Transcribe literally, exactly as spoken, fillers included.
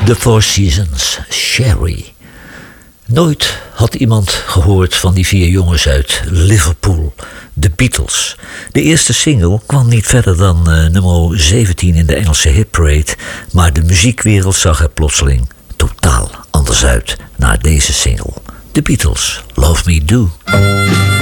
The Four Seasons, Sherry. Nooit had iemand gehoord van die vier jongens uit Liverpool, de Beatles. De eerste single kwam niet verder dan uh, nummer zeventien in de Engelse hitparade, maar de muziekwereld zag er plotseling totaal anders uit na deze single. The Beatles, Love Me Do.